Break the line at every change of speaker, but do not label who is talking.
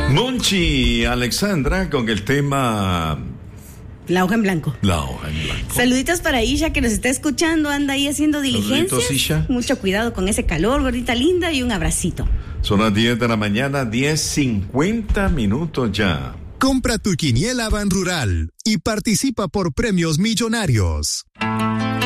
Monchi, Alexandra, con el tema...
La hoja en blanco.
La hoja en blanco.
Saluditos para Isha, que nos está escuchando, anda ahí haciendo diligencias.
Saluditos, Isha.
Mucho cuidado con ese calor, gordita linda, y un abracito.
Son las 10 de la mañana, 10:50 ya.
Compra tu quiniela Ban Rural y participa por premios millonarios.